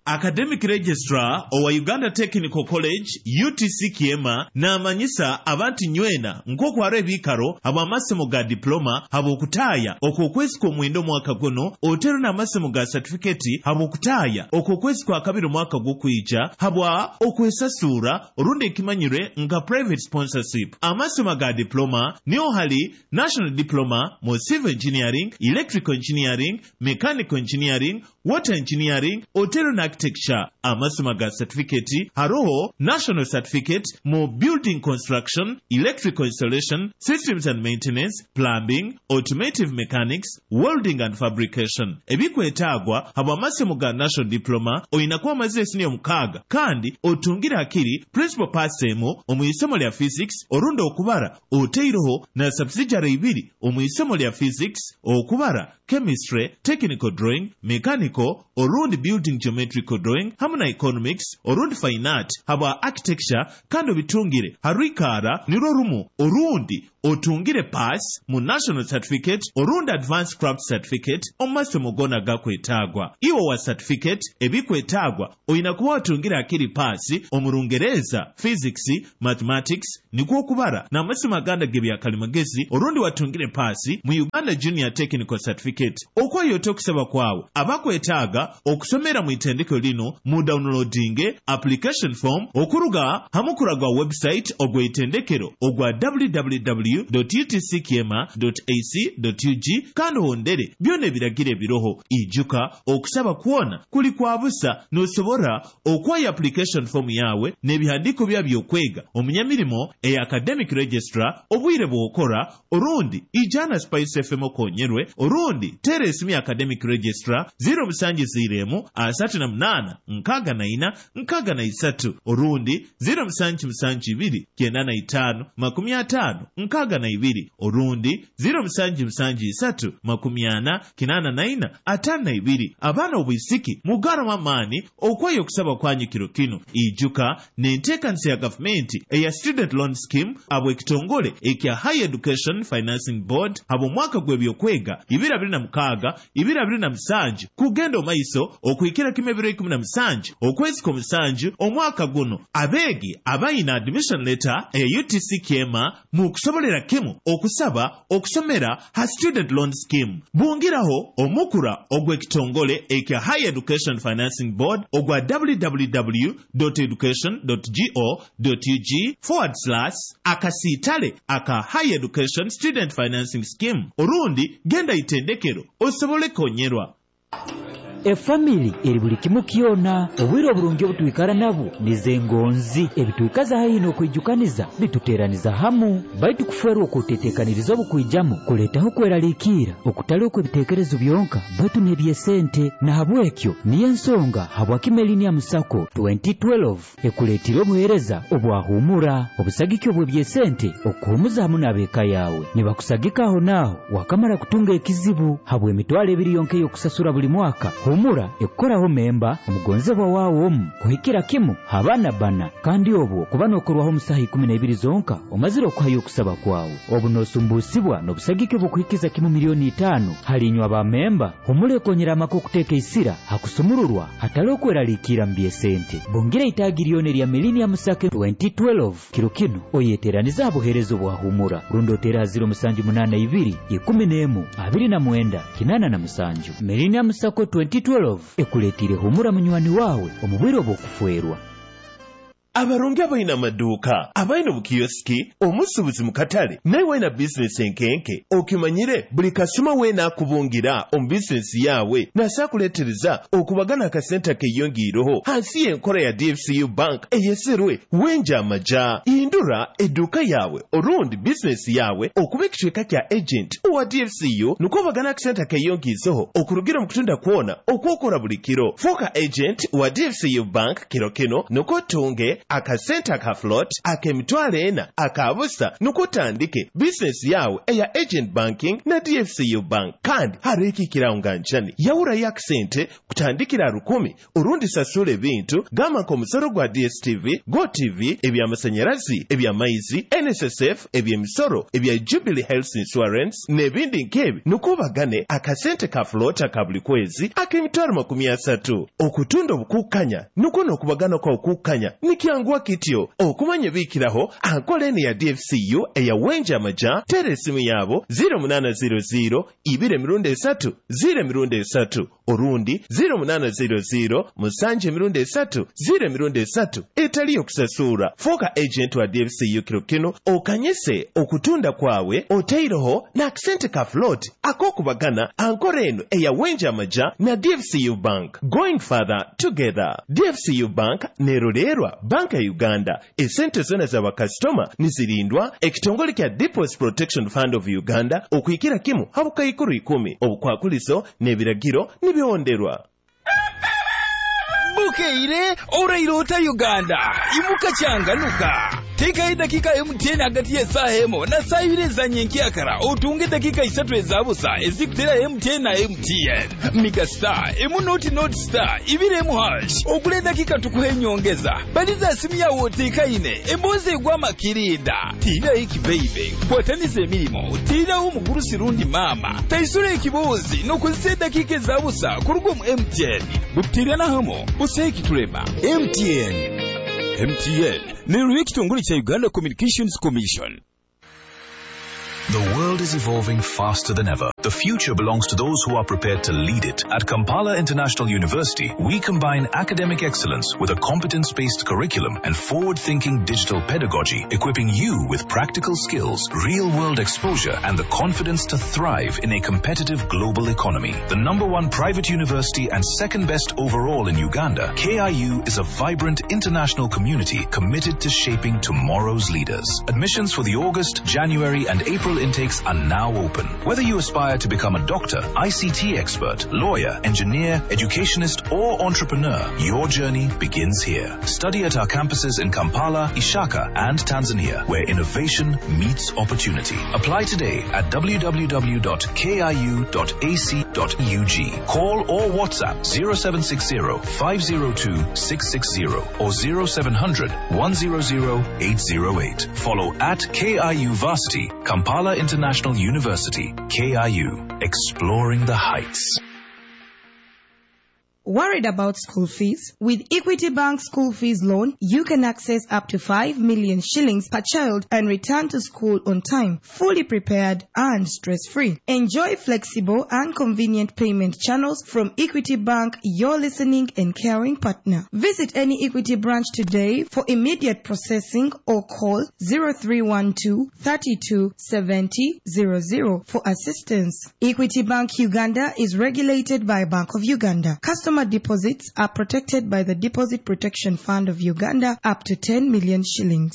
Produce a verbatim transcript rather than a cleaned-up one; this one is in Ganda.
Academic Registrar owa Uganda Technical College U T C Kiema n'amanyisa abantu nywena nk'okwara ebiikaro ab'amasomo ga diploma habw'okutaaya okw'okwezi kw'omwenda omwaka guno otero n'amasomo ga certificate habw'okutaaya okw'okwezi kwa kabiri omwaka gw'okwija habwa okwesasuura olundi ekimanyire nga private sponsorship. Amasomo ga diploma niyo hali National Diploma mu Civil Engineering, Electrical Engineering, Mechanical Engineering, Water Engineering, Hotel na Architecture. Amasomo ga certificate haroho National Certificate mu Building Construction, Electrical Installation, Systems and Maintenance, Plumbing, Automotive Mechanics, Welding and Fabrication. Ebikwetaagwa habwa amasomo ga National Diploma oyinakuwa amaze senior mukaaga kandi otungira akiri principal pass emu omuisomo lya physics orundo okubara oteiroho na subsidiary ibiri omuisomo lya physics okubara chemistry, technical drawing, mechanical orundi building geometrical drawing hamwe na economics orundi fine art habwa architecture kandi obitungire harikara niro rumu orundi otungire pass mu National Certificate orundi Advanced Craft Certificate omumasomo gona gakwetaagwa. Iwo wa certificate ebikwetaagwa oyina kuba otungire akiri pass omurungereza physics, mathematics nikwo okubara n'amasomo aganda g'ebyakalimagezi orundi watungire pass mu Uganda Junior Technical Certificate. Okwayote okusaba kwawe abakwetaaga okusomera mu itendekero lino mu downloading application form okuruga hamukuraga website ogwa itendekero ogwa w w w dot u t c kiema dot a c dot u g kandi hondere byone biragire biroho ijuka okusaba kuona kuli kwa busa nosobora okwaya application form yawe n'ebihandiko byabyo kwega omunyamirimo e Academic Registrar obwire bwokora orundi ijana Spice F M okonyerwe orundi teresimi Academic Registrar zero musanji ziremu asatu na munana nkaga na ina nkaga na isatu orundi zero musanji musanji ibiri kenda na itano makumi atano nkaga na ibiri orundi zero musanji musanji isatu makumi ana kinana na ina atano na ibiri. Abana obwisiki mugara mamani okwayo kusaba kwanyu kiro kino ijuka n'enteekanisa ya gavumenti eya Student Loan Scheme abwe kitongole ekya Higher Education Financing Board abo mwaka gw'ebyokwega ibiri abiri na mukaaga ibiri abiri na musanju kugenda omaiso okwikira kimebiro ikumi na musanju okwezi kw'omusanju omwaka guno abeegi abayina admission letter eya U T C Kiema mu kusobolera kimu okusaba okusomera ha Student Loan Scheme. Bungiraho omukura ogw'ekitongole ekya Higher Education Financing Board ogwa w w w dot education dot go dot u g forward slash akasiitale aka Higher Education Student Financing Scheme orundi genda itendekero osobole konyerwa. Efamily eri buli kimu kyona obwire obulungi obutwikara nabo nizengonzi ebitwikaza hayino okwijukaniza bituteraniza hamu baitu kuferwa okutetekaniriza obukwijamu kuletaho kweralikira okutali okwebitekerezo byonka baitu nebyesente na habwekyo niyo ensonga habwa Millennium Sacco twenty twelve ekuletira obuhereza obwahumura obusagikyo bwebyesente okuhumuza hamu n'abeeka yawe nibakusagikaho naho wakamara kutunga ekizibu habwa emitwalo ebiri yonka y'okusasura buli mwaka. Humura ekoraho memba omugonzebwa wawo omu kuhikira kimu habana bana kandi obwo kuba nokorwaho omusaha ikumi na ibiri zonka omazire okwayo okusaba kwawo obu nosumbusibwa n'obusagike bw'okuhikiza kimu miliyoni itano halinywa ba memba humura ekonyera amaka okuteeka isira hakusumururwa hatali okweralikira mu byesente. Bongira itagiriyone lya Millennium Sacco twenty twelve kiro kino oyeteraniza abuherezo bwa humura rundotera ziro musanju munana ibiri ikumi n'emu abiri na mwenda kinana na musanju. Millennium Sacco twenty twelve ekuletire humura munywani wawe omubwire obw'okufwerwa. Abarungi abayina amaduuka abayina obukiyosiki omusubuzi mu katale naye wayina bizinesi enkenke okimanyire buli kasuma weena akubungira omu bizinesi yawe nasaakuleetereza okubagana akasente keeyongiireho hansi y'enkola ya D F C U Bank eyeserwe wenja amaja. Hindura edduuka yawe orundi bizinesi yawe okuba ekicweka kya agent owa D F C U nukwo bagana akasente keeyongiizeho okurugira mu kutunda kwona okwokola buli kiro. Fuuka agent wa D F C U Bank kiro kino nukwo tunge akasente aka float ak'emitwalo ena akabusa nukutandike business yawe eya agent banking na D F C U bank kandi harikikira unganjani yawura akasente kutandikira rukumi urundi sasule bintu gama ko musoro gwa D S T V Go T V ebya masanyarazi ebya maizi N S S F ebya misoro ebya Jubilee Health Insurance nebindi nkebi nukubagane akasente ka float akabuli kwezi ak'emitwalo makumi asatu okutunda obukukanya nukono okubagana kwa okukanya nikiangwa kityo okumanya bikiraho ankoleni ya D F C U eya wenja amaja teresimu yabo zero munana zero zero ibire mirundi esatu zire mirundi esatu orundi zero munana zero zero musanje mirundi esatu zire mirundi esatu etali okusasura foka agent wa D F C U kirokino okanyese okutunda kwawe oteiroho na akasente ka float akokubagana ankoreno eya wenja amaja na D F C U bank going further together. D F C U bank nerolerwa banka ya Uganda esente zona za bakastoma nizirindwa ekitongole kya Deposit Protection Fund of Uganda okuyikira kimu habuka ikuru ikumi obukwakulizo nebiragiro nibionderwa. Bukeire orairota Uganda imuka changanuka teka dakika M T N hagati ya saa hemo na saa ibiri za nyenkiakara utunge dakika isatu ezabusa ezikutera M T N na M T N Mega Star emu noti noti star ibiri emu hash okule dakika tukuhe nyongeza baliza simu ya woteka ine emboze gwa makirinda tira iki baby kwatanize milimo tira umugurusi rundi mama taisure ikibozi no kuzise dakika ezabusa kurugo mu M T N butira na hamo useki tulema M T N M T N Neruye kitongole cha Uganda Communications Commission. The world is evolving faster than ever. The future belongs to those who are prepared to lead it. At Kampala International University, we combine academic excellence with a competence-based curriculum and forward-thinking digital pedagogy, equipping you with practical skills, real-world exposure, and the confidence to thrive in a competitive global economy. The number one private university and second best overall in Uganda, K I U is a vibrant international community committed to shaping tomorrow's leaders. Admissions for the August, January, and April intakes are now open. Whether you aspire to become a doctor, I C T expert, lawyer, engineer, educationist, or entrepreneur, your journey begins here. Study at our campuses in Kampala, Ishaka, and Tanzania, where innovation meets opportunity. Apply today at w w w dot k i u dot a c dot u g. Call or WhatsApp zero seven six zero, five zero two, six six zero or zero seven zero zero, one zero zero, eight zero eight. Follow at K I U Varsity, Kampala International University, K I U, exploring the heights. Worried about school fees? With Equity Bank School Fees Loan, you can access up to five million shillings per child and return to school on time, fully prepared and stress-free. Enjoy flexible and convenient payment channels from Equity Bank, your listening and caring partner. Visit any Equity branch today for immediate processing or call zero three one two, three two, seven zero zero zero for assistance. Equity Bank Uganda is regulated by Bank of Uganda. Customer deposits are protected by the Deposit Protection Fund of Uganda up to ten million shillings.